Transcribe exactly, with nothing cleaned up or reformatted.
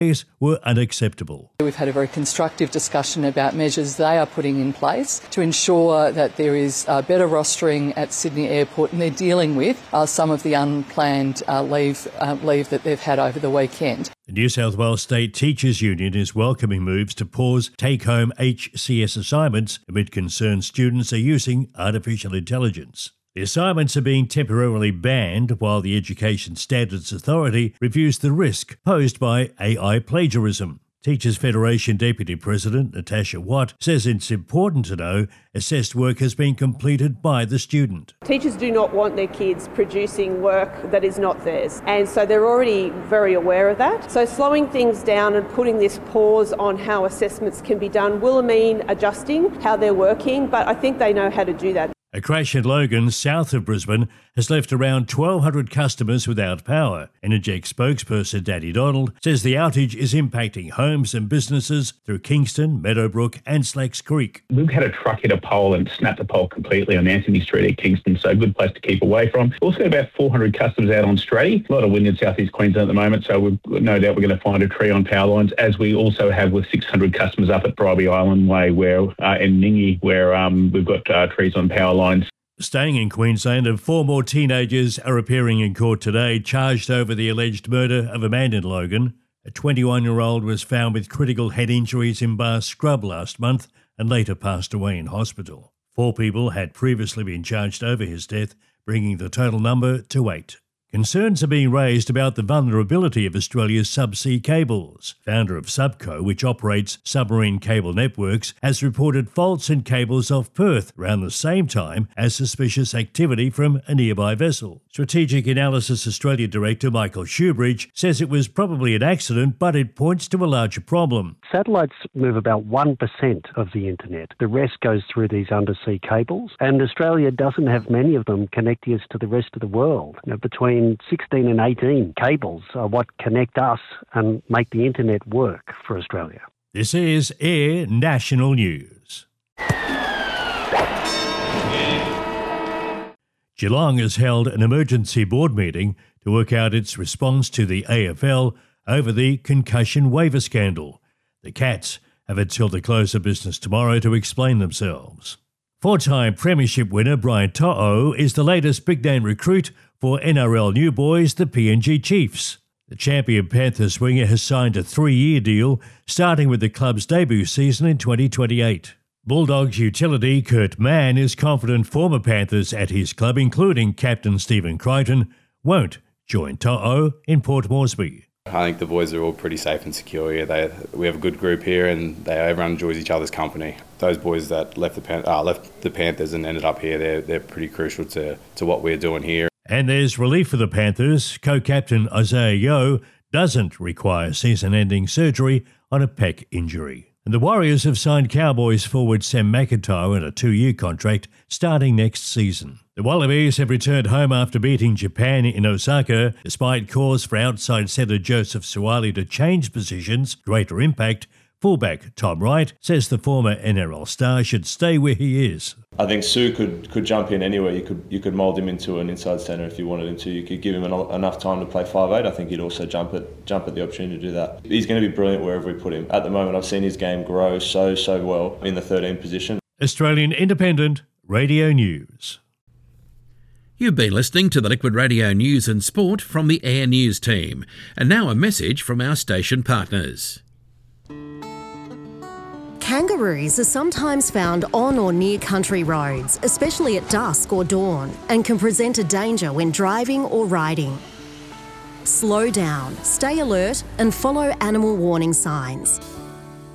were unacceptable. We've had a very constructive discussion about measures they are putting in place to ensure that there is uh, better rostering at Sydney Airport, and they're dealing with uh, some of the unplanned uh, leave, uh, leave that they've had over the weekend. The New South Wales State Teachers Union is welcoming moves to pause take-home H C S assignments amid concerns students are using artificial intelligence. The assignments are being temporarily banned while the Education Standards Authority reviews the risk posed by A I plagiarism. Teachers Federation Deputy President Natasha Watt says it's important to know assessed work has been completed by the student. Teachers do not want their kids producing work that is not theirs, and so they're already very aware of that. So slowing things down and putting this pause on how assessments can be done will mean adjusting how they're working, but I think they know how to do that. A crash at Logan, south of Brisbane, has left around twelve hundred customers without power. Energex spokesperson Danny Donald says the outage is impacting homes and businesses through Kingston, Meadowbrook and Slacks Creek. We've had a truck hit a pole and snapped the pole completely on Anthony Street at Kingston, so a good place to keep away from. We've also got about four hundred customers out on Stratty. A lot of wind in southeast Queensland at the moment, so we've no doubt we're going to find a tree on power lines, as we also have with six hundred customers up at Bribie Island Way where uh, in Ningy, where um, we've got uh, trees on power lines. Staying in Queensland, and four more teenagers are appearing in court today, charged over the alleged murder of a man in Logan. A twenty-one-year-old was found with critical head injuries in Bar Scrub last month and later passed away in hospital. Four people had previously been charged over his death, bringing the total number to eight. Concerns are being raised about the vulnerability of Australia's subsea cables. Founder of Subco, which operates submarine cable networks, has reported faults in cables off Perth around the same time as suspicious activity from a nearby vessel. Strategic Analysis Australia Director Michael Shoebridge says it was probably an accident, but it points to a larger problem. Satellites move about one percent of the internet. The rest goes through these undersea cables, and Australia doesn't have many of them connecting us to the rest of the world. You know, between sixteen and eighteen cables are what connect us and make the internet work for Australia. This is Air National News. Geelong has held an emergency board meeting to work out its response to the A F L over the concussion waiver scandal. The Cats have until the close of business tomorrow to explain themselves. Four-time premiership winner Brian To'o is the latest big-name recruit for N R L new boys, the P N G Chiefs. The champion Panthers winger has signed a three-year deal, starting with the club's debut season in twenty twenty-eight. Bulldogs utility Kurt Mann is confident former Panthers at his club, including captain Stephen Crichton, won't join To'o in Port Moresby. I think the boys are all pretty safe and secure here. They, we have a good group here, and they, everyone enjoys each other's company. Those boys that left the Pan, uh, left the Panthers and ended up here, they're, they're pretty crucial to, to what we're doing here. And there's relief for the Panthers. Co-captain Isaiah Yeo doesn't require season-ending surgery on a pec injury. And the Warriors have signed Cowboys forward Sam McIntyre on a two-year contract starting next season. The Wallabies have returned home after beating Japan in Osaka, despite calls for outside centre Joseph Suwali to change positions, greater impact. Fullback Tom Wright says the former N R L star should stay where he is. I think Sue could, could jump in anywhere. You could you could mould him into an inside centre if you wanted him to. You could give him en- enough time to play five eight. I think he'd also jump at jump at the opportunity to do that. He's going to be brilliant wherever we put him. At the moment, I've seen his game grow so, so well in the thirteen position. Australian Independent Radio News. You've been listening to the Liquid Radio News and Sport from the Air News team. And now a message from our station partners. Kangaroos are sometimes found on or near country roads, especially at dusk or dawn, and can present a danger when driving or riding. Slow down, stay alert, and follow animal warning signs.